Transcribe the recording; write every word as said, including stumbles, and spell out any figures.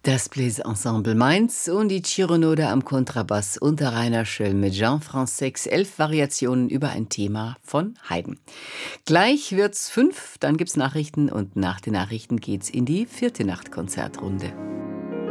Das Bläserensemble Mainz und die Chironode am Kontrabass unter Rainer Schöll mit Jean Francex, elf Variationen über ein Thema von Haydn. Gleich wird's fünf, dann gibt's Nachrichten und nach den Nachrichten geht's in die vierte Nachtkonzertrunde.